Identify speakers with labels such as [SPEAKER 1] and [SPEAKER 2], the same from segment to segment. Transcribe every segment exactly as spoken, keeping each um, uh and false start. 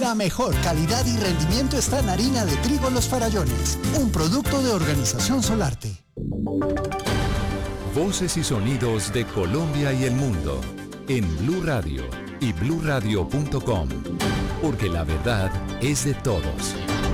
[SPEAKER 1] La mejor calidad y rendimiento está en harina de trigo Los Farallones, un producto de Organización Solarte.
[SPEAKER 2] Voces y sonidos de Colombia y el mundo en Blue Radio y blue radio punto com, porque la verdad es de todos.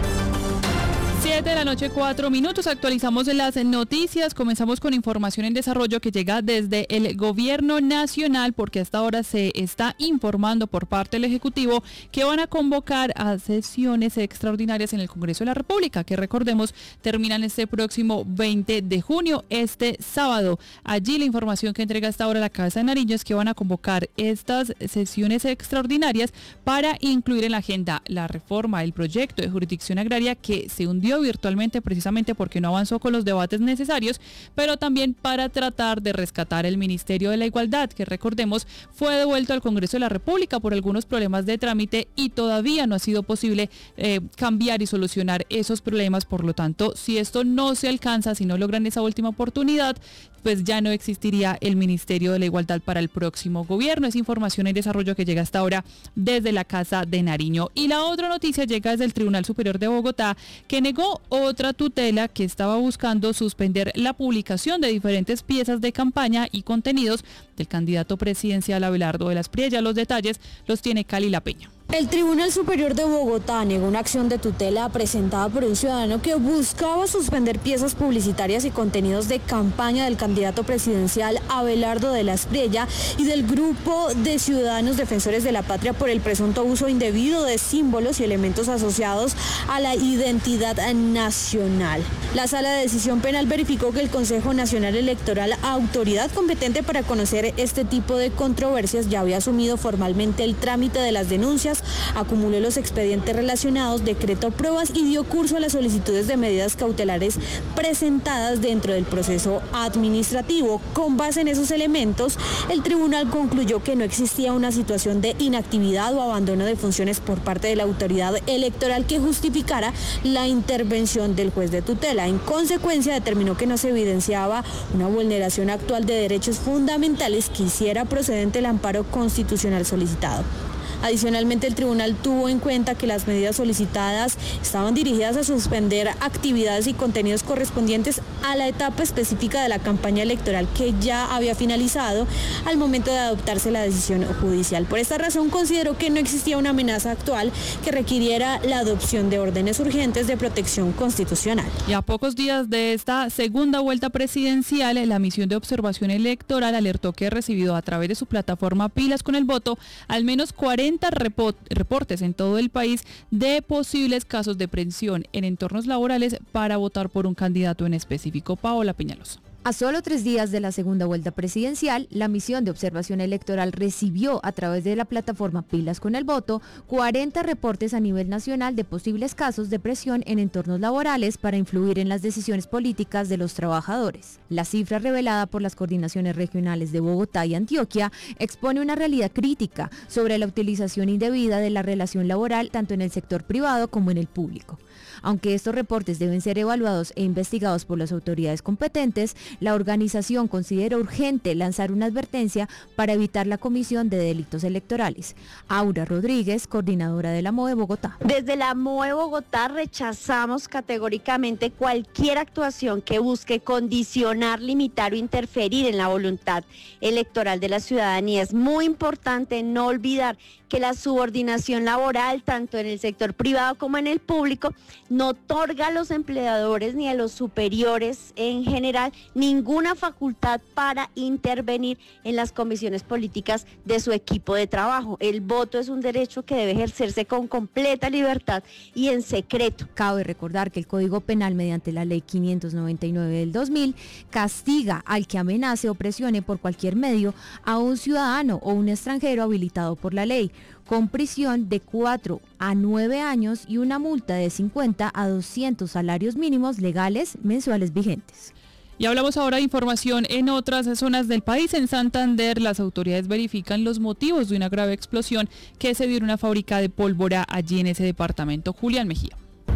[SPEAKER 3] siete de la noche, cuatro minutos, actualizamos las noticias, comenzamos con información en desarrollo que llega desde el gobierno nacional, porque hasta ahora se está informando por parte del Ejecutivo que van a convocar a sesiones extraordinarias en el Congreso de la República, que recordemos terminan este próximo veinte de junio, este sábado. Allí la información que entrega hasta ahora la Casa de Nariño es que van a convocar estas sesiones extraordinarias para incluir en la agenda la reforma del proyecto de jurisdicción agraria que se hundió virtualmente precisamente porque no avanzó con los debates necesarios, pero también para tratar de rescatar el Ministerio de la Igualdad, que recordemos fue devuelto al Congreso de la República por algunos problemas de trámite y todavía no ha sido posible eh, cambiar y solucionar esos problemas. Por lo tanto, si esto no se alcanza, si no logran esa última oportunidad, pues ya no existiría el Ministerio de la Igualdad para el próximo gobierno. Es información en desarrollo que llega hasta ahora desde la Casa de Nariño. Y la otra noticia llega desde el Tribunal Superior de Bogotá, que negó otra tutela que estaba buscando suspender la publicación de diferentes piezas de campaña y contenidos del candidato presidencial Abelardo de las Priella. Los detalles los tiene Cali La Peña.
[SPEAKER 4] El Tribunal Superior de Bogotá negó una acción de tutela presentada por un ciudadano que buscaba suspender piezas publicitarias y contenidos de campaña del candidato presidencial Abelardo de las Priella y del grupo de ciudadanos defensores de la patria por el presunto uso indebido de símbolos y elementos asociados a la identidad nacional. La Sala de Decisión Penal verificó que el Consejo Nacional Electoral, autoridad competente para conocer este tipo de controversias, ya había asumido formalmente el trámite de las denuncias, acumuló los expedientes relacionados, decretó pruebas y dio curso a las solicitudes de medidas cautelares presentadas dentro del proceso administrativo. Con base en esos elementos, el tribunal concluyó que no existía una situación de inactividad o abandono de funciones por parte de la autoridad electoral que justificara la intervención del juez de tutela. En consecuencia, determinó que no se evidenciaba una vulneración actual de derechos fundamentales que hiciera procedente el amparo constitucional solicitado. Adicionalmente, el tribunal tuvo en cuenta que las medidas solicitadas estaban dirigidas a suspender actividades y contenidos correspondientes a la etapa específica de la campaña electoral que ya había finalizado al momento de adoptarse la decisión judicial. Por esta razón, consideró que no existía una amenaza actual que requiriera la adopción de órdenes urgentes de protección constitucional.
[SPEAKER 3] Y a pocos días de esta segunda vuelta presidencial, la misión de observación electoral alertó que ha recibido a través de su plataforma Pilas con el Voto al menos cuarenta reportes en todo el país de posibles casos de presión en entornos laborales para votar por un candidato en específico. Paola Peñalosa.
[SPEAKER 5] A solo tres días de la segunda vuelta presidencial, la misión de observación electoral recibió a través de la plataforma Pilas con el Voto cuarenta reportes a nivel nacional de posibles casos de presión en entornos laborales para influir en las decisiones políticas de los trabajadores. La cifra revelada por las coordinaciones regionales de Bogotá y Antioquia expone una realidad crítica sobre la utilización indebida de la relación laboral tanto en el sector privado como en el público. Aunque estos reportes deben ser evaluados e investigados por las autoridades competentes, la organización considera urgente lanzar una advertencia para evitar la comisión de delitos electorales. Aura Rodríguez, coordinadora de la MOE Bogotá.
[SPEAKER 6] Desde la MOE Bogotá rechazamos categóricamente cualquier actuación que busque condicionar, limitar o interferir en la voluntad electoral de la ciudadanía. Es muy importante no olvidar que la subordinación laboral, tanto en el sector privado como en el público, no otorga a los empleadores ni a los superiores en general ninguna facultad para intervenir en las comisiones políticas de su equipo de trabajo. El voto es un derecho que debe ejercerse con completa libertad y en secreto.
[SPEAKER 5] Cabe recordar que el Código Penal, mediante la Ley quinientos noventa y nueve del dos mil, castiga al que amenace o presione por cualquier medio a un ciudadano o un extranjero habilitado por la ley, con prisión de cuatro a nueve años y una multa de cincuenta a doscientos salarios mínimos legales mensuales vigentes.
[SPEAKER 3] Y hablamos ahora de información en otras zonas del país. En Santander, las autoridades verifican los motivos de una grave explosión que se dio en una fábrica de pólvora allí en ese departamento. Julián Mejía.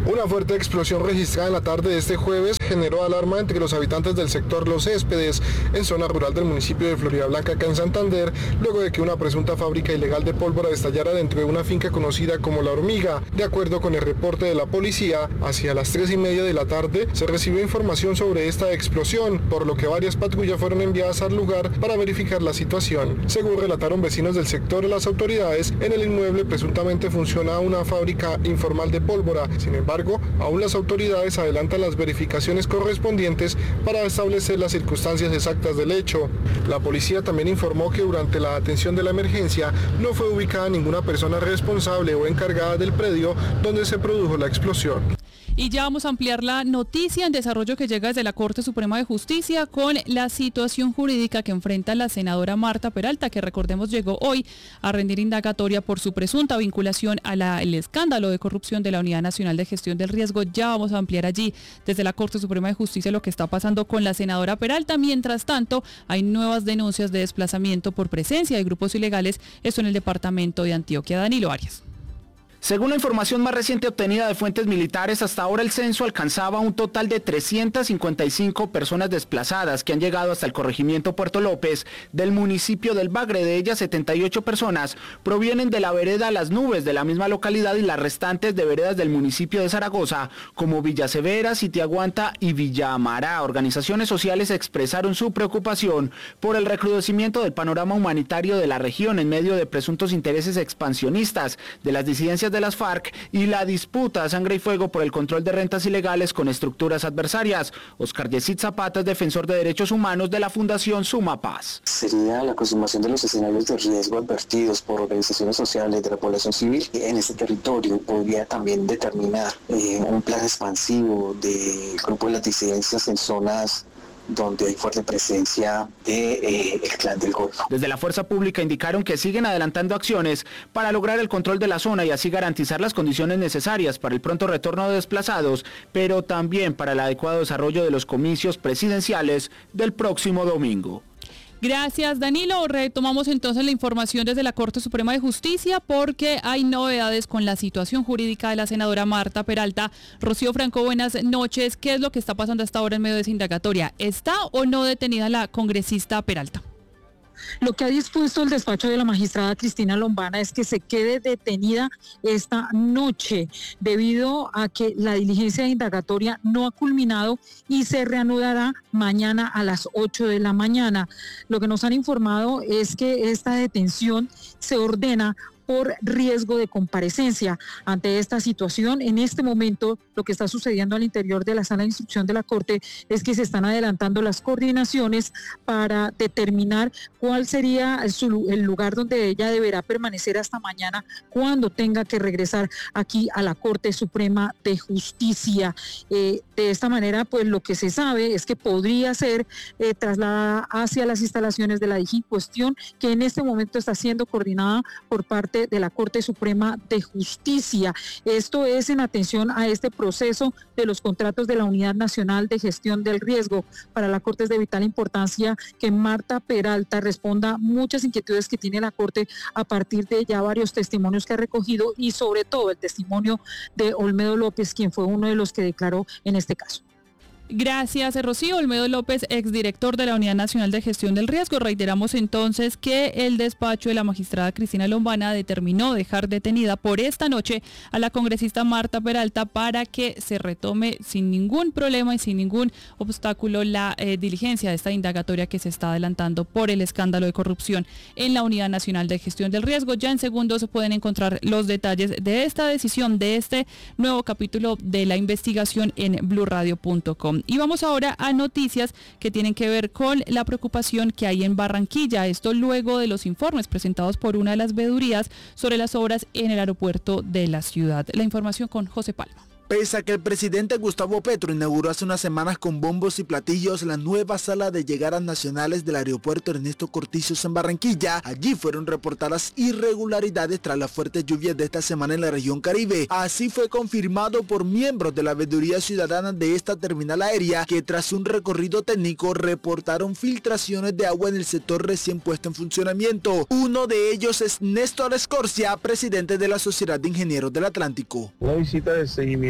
[SPEAKER 7] Una fuerte explosión registrada en la tarde de este jueves generó alarma entre los habitantes del sector Los Céspedes, en zona rural del municipio de Floridablanca, acá en Santander, luego de que una presunta fábrica ilegal de pólvora estallara dentro de una finca conocida como La Hormiga. De acuerdo con el reporte de la policía, hacia las tres y media de la tarde se recibió información sobre esta explosión, por lo que varias patrullas fueron enviadas al lugar para verificar la situación. Según relataron vecinos del sector, las autoridades, en el inmueble presuntamente funciona una fábrica informal de pólvora. Sin embargo, aún las autoridades adelantan las verificaciones correspondientes para establecer las circunstancias exactas del hecho. La policía también informó que durante la atención de la emergencia no fue ubicada ninguna persona responsable o encargada del predio donde se produjo la explosión.
[SPEAKER 3] Y ya vamos a ampliar la noticia en desarrollo que llega desde la Corte Suprema de Justicia con la situación jurídica que enfrenta la senadora Marta Peralta, que recordemos llegó hoy a rendir indagatoria por su presunta vinculación al escándalo de corrupción de la Unidad Nacional de Gestión del Riesgo. Ya vamos a ampliar allí desde la Corte Suprema de Justicia lo que está pasando con la senadora Peralta. Mientras tanto, hay nuevas denuncias de desplazamiento por presencia de grupos ilegales, esto en el departamento de Antioquia. Danilo Arias.
[SPEAKER 8] Según la información más reciente obtenida de fuentes militares, hasta ahora el censo alcanzaba un total de trescientas cincuenta y cinco personas desplazadas que han llegado hasta el corregimiento Puerto López del municipio del Bagre. De ellas, setenta y ocho personas provienen de la vereda Las Nubes de la misma localidad y las restantes de veredas del municipio de Zaragoza, como Villa Severa, Sitiaguanta y Villa Amará. Organizaciones sociales expresaron su preocupación por el recrudecimiento del panorama humanitario de la región en medio de presuntos intereses expansionistas de las disidencias de las FARC y la disputa a sangre y fuego por el control de rentas ilegales con estructuras adversarias. Oscar Yesid Zapata es defensor de derechos humanos de la Fundación Suma Paz.
[SPEAKER 9] Sería la consumación de los escenarios de riesgo advertidos por organizaciones sociales de la población civil en este territorio. Podría también determinar eh, un plan expansivo del grupo de las disidencias en zonas donde hay fuerte presencia de, eh, el Clan del Golfo.
[SPEAKER 8] Desde la Fuerza Pública indicaron que siguen adelantando acciones para lograr el control de la zona y así garantizar las condiciones necesarias para el pronto retorno de desplazados, pero también para el adecuado desarrollo de los comicios presidenciales del próximo domingo.
[SPEAKER 3] Gracias, Danilo. Retomamos entonces la información desde la Corte Suprema de Justicia porque hay novedades con la situación jurídica de la senadora Marta Peralta. Rocío Franco, buenas noches. ¿Qué es lo que está pasando hasta ahora en medio de esa indagatoria? ¿Está o no detenida la congresista Peralta?
[SPEAKER 10] Lo que ha dispuesto el despacho de la magistrada Cristina Lombana es que se quede detenida esta noche debido a que la diligencia de indagatoria no ha culminado y se reanudará mañana a las ocho de la mañana. Lo que nos han informado es que esta detención se ordena por riesgo de comparecencia. Ante esta situación, en este momento, lo que está sucediendo al interior de la sala de instrucción de la Corte es que se están adelantando las coordinaciones para determinar cuál sería su, el lugar donde ella deberá permanecer hasta mañana cuando tenga que regresar aquí a la Corte Suprema de Justicia. Eh, de esta manera, pues lo que se sabe es que podría ser eh, trasladada hacia las instalaciones de la D I G I, cuestión que en este momento está siendo coordinada por parte de la Corte Suprema de Justicia. Esto es en atención a este proceso de los contratos de la Unidad Nacional de Gestión del Riesgo. Para la Corte es de vital importancia que Marta Peralta responda muchas inquietudes que tiene la Corte a partir de ya varios testimonios que ha recogido y sobre todo el testimonio de Olmedo López, quien fue uno de los que declaró en este caso.
[SPEAKER 3] Gracias, Rocío. Olmedo López, exdirector de la Unidad Nacional de Gestión del Riesgo. Reiteramos entonces que el despacho de la magistrada Cristina Lombana determinó dejar detenida por esta noche a la congresista Marta Peralta para que se retome sin ningún problema y sin ningún obstáculo la eh, diligencia de esta indagatoria que se está adelantando por el escándalo de corrupción en la Unidad Nacional de Gestión del Riesgo. Ya en segundos se pueden encontrar los detalles de esta decisión, de este nuevo capítulo de la investigación en blue radio punto com. Y vamos ahora a noticias que tienen que ver con la preocupación que hay en Barranquilla. Esto luego de los informes presentados por una de las veedurías sobre las obras en el aeropuerto de la ciudad. La información con José Palma.
[SPEAKER 11] Pese a que el presidente Gustavo Petro inauguró hace unas semanas con bombos y platillos la nueva sala de llegadas nacionales del aeropuerto Ernesto Cortizos en Barranquilla, allí fueron reportadas irregularidades tras las fuertes lluvias de esta semana en la región Caribe. Así fue confirmado por miembros de la veeduría ciudadana de esta terminal aérea, que tras un recorrido técnico reportaron filtraciones de agua en el sector recién puesto en funcionamiento. Uno de ellos es Néstor Escorcia, presidente de la Sociedad de Ingenieros del Atlántico.
[SPEAKER 12] Una visita de seguimiento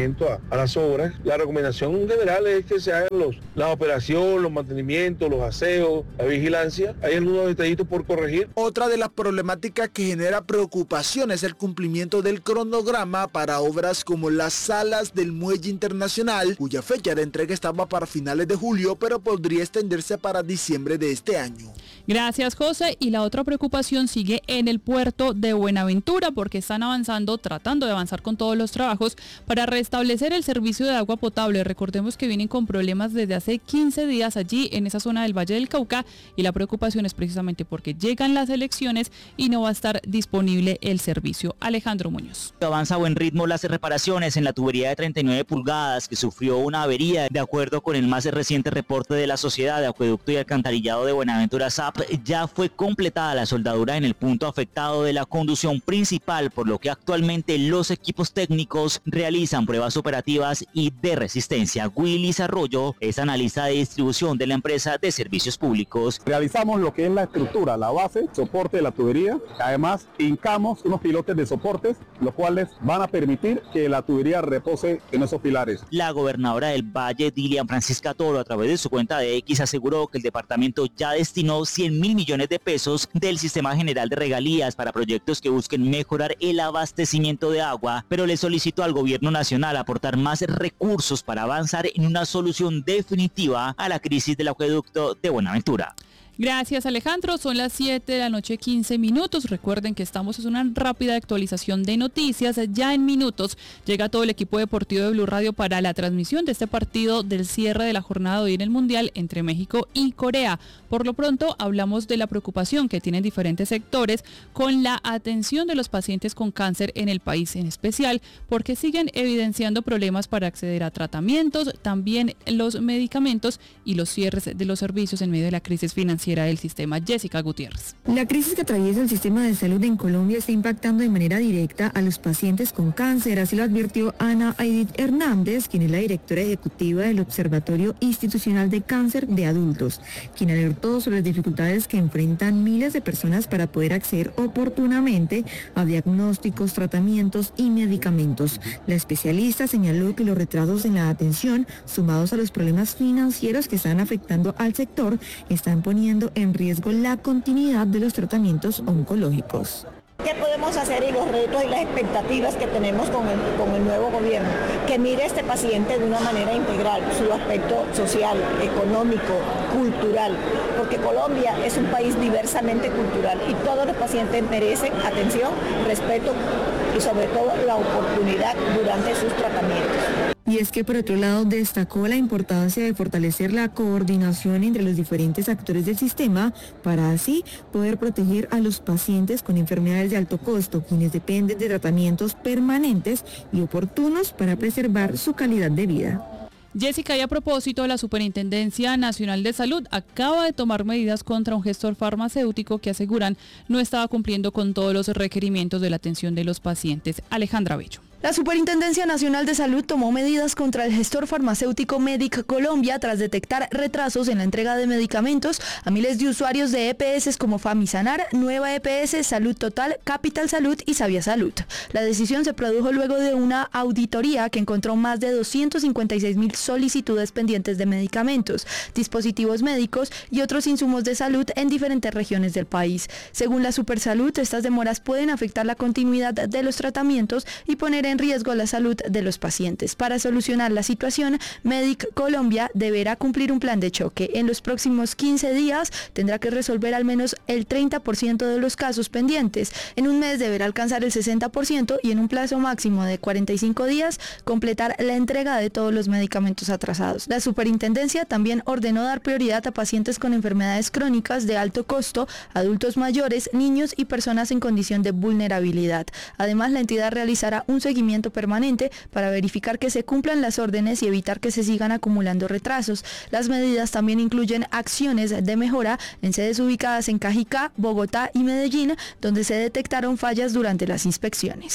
[SPEAKER 12] mantenimiento a, a las obras. La recomendación general es que se hagan los, la operación, los mantenimientos, los aseos, la vigilancia. Hay algunos detallitos por corregir.
[SPEAKER 11] Otra de las problemáticas que genera preocupación es el cumplimiento del cronograma para obras como las salas del Muelle Internacional, cuya fecha de entrega estaba para finales de julio, pero podría extenderse para diciembre de este año.
[SPEAKER 3] Gracias, José. Y la otra preocupación sigue en el puerto de Buenaventura, porque están avanzando, tratando de avanzar con todos los trabajos para restablecer el servicio de agua potable. Recordemos que vienen con problemas desde hace quince días allí en esa zona del Valle del Cauca, y la preocupación es precisamente porque llegan las elecciones y no va a estar disponible el servicio. Alejandro Muñoz.
[SPEAKER 13] Avanza a buen ritmo las reparaciones en la tubería de treinta y nueve pulgadas que sufrió una avería. De acuerdo con el más reciente reporte de la Sociedad de Acueducto y Alcantarillado de Buenaventura, S A P, ya fue completada la soldadura en el punto afectado de la conducción principal, por lo que actualmente los equipos técnicos realizan pruebas operativas y de resistencia. Willis Arroyo es analista de distribución de la empresa de servicios públicos.
[SPEAKER 14] Realizamos lo que es la estructura, la base, soporte de la tubería. Además, hincamos unos pilotes de soportes, los cuales van a permitir que la tubería repose en esos pilares.
[SPEAKER 13] La gobernadora del Valle, Dilian Francisca Toro, a través de su cuenta de X, aseguró que el departamento ya destinó cien mil millones de pesos del Sistema General de Regalías para proyectos que busquen mejorar el abastecimiento de agua, pero le solicitó al gobierno nacional aportar más recursos para avanzar en una solución definitiva a la crisis del acueducto de Buenaventura.
[SPEAKER 3] Gracias, Alejandro. Son las siete de la noche, quince minutos. Recuerden que estamos en una rápida actualización de noticias. Ya en minutos llega todo el equipo deportivo de Blue Radio para la transmisión de este partido del cierre de la jornada de hoy en el Mundial entre México y Corea. Por lo pronto, hablamos de la preocupación que tienen diferentes sectores con la atención de los pacientes con cáncer en el país, en especial porque siguen evidenciando problemas para acceder a tratamientos, también los medicamentos y los cierres de los servicios en medio de la crisis financiera del sistema. Jessica Gutiérrez.
[SPEAKER 15] La crisis que atraviesa el sistema de salud en Colombia está impactando de manera directa a los pacientes con cáncer, así lo advirtió Ana Aidit Hernández, quien es la directora ejecutiva del Observatorio Institucional de Cáncer de Adultos, quien alertó sobre las dificultades que enfrentan miles de personas para poder acceder oportunamente a diagnósticos, tratamientos y medicamentos. La especialista señaló que los retrasos en la atención, sumados a los problemas financieros que están afectando al sector, están poniendo en riesgo la continuidad de los tratamientos oncológicos.
[SPEAKER 16] ¿Qué podemos hacer y los retos y las expectativas que tenemos con el, con el nuevo gobierno? Que mire a este paciente de una manera integral, su aspecto social, económico, cultural, porque Colombia es un país diversamente cultural y todos los pacientes merecen atención, respeto y sobre todo la oportunidad durante sus tratamientos.
[SPEAKER 15] Y es que por otro lado destacó la importancia de fortalecer la coordinación entre los diferentes actores del sistema para así poder proteger a los pacientes con enfermedades de alto costo, quienes dependen de tratamientos permanentes y oportunos para preservar su calidad de vida.
[SPEAKER 3] Jessica, y a propósito, la Superintendencia Nacional de Salud acaba de tomar medidas contra un gestor farmacéutico que aseguran no estaba cumpliendo con todos los requerimientos de la atención de los pacientes. Alejandra Bello.
[SPEAKER 17] La Superintendencia Nacional de Salud tomó medidas contra el gestor farmacéutico Medic Colombia tras detectar retrasos en la entrega de medicamentos a miles de usuarios de E P S como Famisanar, Nueva E P S, Salud Total, Capital Salud y Sabia Salud. La decisión se produjo luego de una auditoría que encontró más de doscientos cincuenta y seis mil solicitudes pendientes de medicamentos, dispositivos médicos y otros insumos de salud en diferentes regiones del país. Según la Supersalud, estas demoras pueden afectar la continuidad de los tratamientos y poner en riesgo la salud de los pacientes. Para solucionar la situación, Medic Colombia deberá cumplir un plan de choque. En los próximos quince días tendrá que resolver al menos el treinta por ciento de los casos pendientes. En un mes deberá alcanzar el sesenta por ciento y en un plazo máximo de cuarenta y cinco días completar la entrega de todos los medicamentos atrasados. La superintendencia también ordenó dar prioridad a pacientes con enfermedades crónicas de alto costo, adultos mayores, niños y personas en condición de vulnerabilidad. Además, la entidad realizará un seguimiento permanente para verificar que se cumplan las órdenes y evitar que se sigan acumulando retrasos. Las medidas también incluyen acciones de mejora en sedes ubicadas en Cajicá, Bogotá y Medellín, donde se detectaron fallas durante las inspecciones.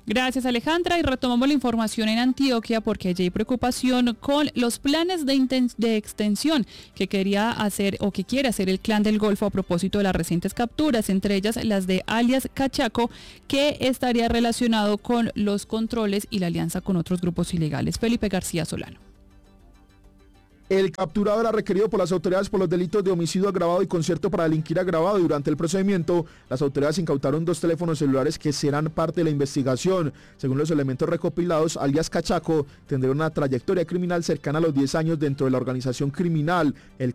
[SPEAKER 3] Gracias, Alejandra, y retomamos la información en Antioquia porque allí hay preocupación con los planes de, inten- de extensión que quería hacer o que quiere hacer el Clan del Golfo a propósito de las recientes capturas, entre ellas las de alias Cachaco, que estaría relacionado con los controles y la alianza con otros grupos ilegales. Felipe García Solano.
[SPEAKER 18] El capturado era requerido por las autoridades por los delitos de homicidio agravado y concierto para delinquir agravado. Durante el procedimiento, las autoridades incautaron dos teléfonos celulares que serán parte de la investigación. Según los elementos recopilados, alias Cachaco tendrá una trayectoria criminal cercana a los diez años dentro de la organización criminal. El